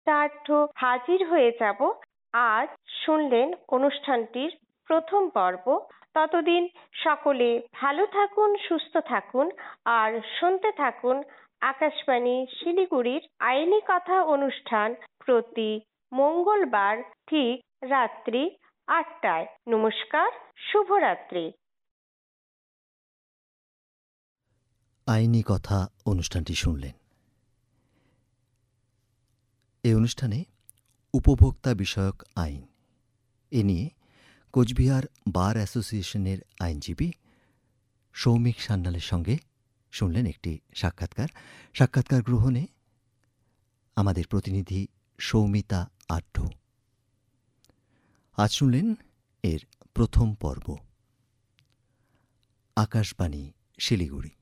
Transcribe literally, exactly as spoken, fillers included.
তার্থ হাজির হয়ে যাব। আজ শুনলেন অনুষ্ঠানটির প্রথম পর্ব। ততদিন সকলে ভালো থাকুন, সুস্থ থাকুন আর শুনতে থাকুন আকাশবাণী শিলিগুড়ির আইনি কথা অনুষ্ঠান প্রতি মঙ্গলবার ঠিক রাত্রি আটটায়। নমস্কার, শুভরাত্রি। আইনি কথা অনুষ্ঠানটি শুনলেন। এই অনুষ্ঠানে উপভোক্তা বিষয়ক আইন এ নিয়ে কোচবিহার বার অ্যাসোসিয়েশনের আইনজীবী সৌমিক সান্যালের সঙ্গে শুনলেন একটি সাক্ষাৎকার। সাক্ষাৎকার গ্রহণে আমাদের প্রতিনিধি সৌমিতা আঢ্য। আজ শুনলেন এর প্রথম পর্ব। আকাশবাণী শিলিগুড়ি।